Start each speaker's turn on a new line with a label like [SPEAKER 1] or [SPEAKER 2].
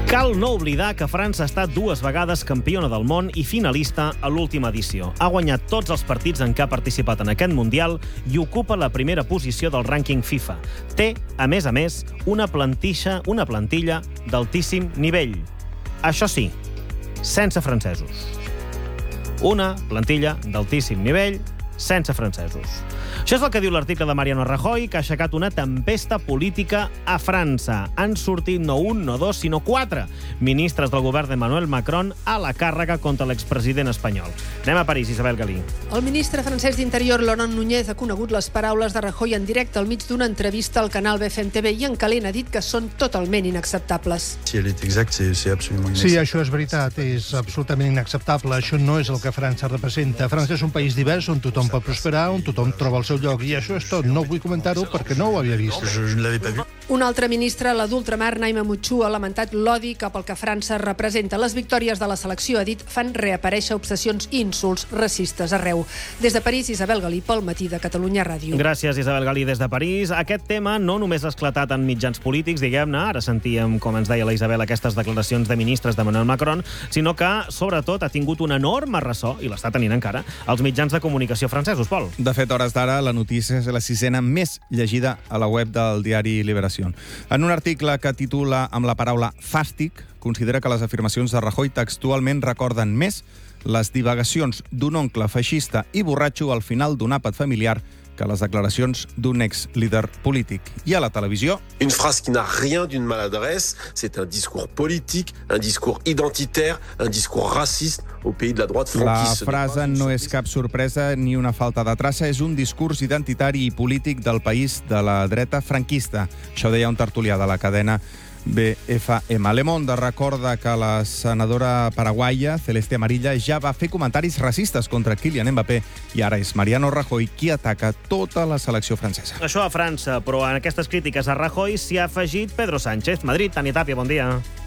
[SPEAKER 1] Cal no oblidar que França ha estat 2 vegades campiona del món i finalista a l'última edició. Ha guanyat tots els partits en què ha participat en aquest Mundial i ocupa la primera posició del rànquing FIFA. Té, a més, una plantilla d'altíssim nivell. Això sí, sense francesos. Una plantilla d'altíssim nivell sense francesos. Això és el que diu l'article de Mariano Rajoy, que ha aixecat una tempesta política a França. Han sortit no un, no dos, sinó 4 ministres del govern d'Emmanuel Macron a la càrrega contra l'expresident espanyol. Anem a París, Isabel Galí.
[SPEAKER 2] El ministre francès d'Interior, Laurent Nunez, ha conegut les paraules de Rajoy en directe al mig d'una entrevista al canal BFM TV i en calent ha dit que són totalment inacceptables.
[SPEAKER 3] Sí, això és veritat, és absolutament inacceptable. Això no és el que França representa. França és un país divers on tothom pot prosperar, on tothom troba el seu lloc, i això és tot. No vull comentar-ho perquè no ho havia vist.
[SPEAKER 2] Un altre ministre, l'adultramar Naima Mutxu, ha lamentat l'odi cap al que França representa. Les victòries de la selecció, ha dit, fan reaparèixer obsessions i insults racistes arreu. Des de París, Isabel Galí, pel Matí de Catalunya Ràdio.
[SPEAKER 1] Gràcies, Isabel Galí, des de París. Aquest tema no només ha esclatat en mitjans polítics, diguem-ne, ara sentíem, com ens deia la Isabel, aquestes declaracions de ministres d'Emmanuel Macron, sinó que, sobretot, ha tingut un enorme ressò, i l'està tenint encara, als mitjans de comunicació francesos, Pol.
[SPEAKER 4] De fet, hores d'ara, la notícia és la 6ena més llegida a la web del diari Liberació. En un article que titula amb la paraula fàstic, considera que les afirmacions de Rajoy textualment recorden més les divagacions d'un oncle feixista i borratxo al final d'un àpat familiar que les declaracions d'un ex-líder polític. I a la televisió...
[SPEAKER 5] Une phrase qui n'a rien d'une maladresse, c'est un discours politique, un discours identitaire, un discours raciste au pays de la droite franquiste.
[SPEAKER 4] La frase no és cap sorpresa ni una falta de traça, és un discurs identitari i polític del país de la dreta franquista. Això deia un tertulià de la cadena BFM. Le Monde recorda que la senadora paraguaia, Celeste Amarilla, ja va fer comentaris racistes contra Kylian Mbappé i ara és Mariano Rajoy qui ataca tota la selecció francesa.
[SPEAKER 1] Això a França, però en aquestes crítiques a Rajoy s'hi ha afegit Pedro Sánchez. Madrid, Tania Tàpia, bon dia.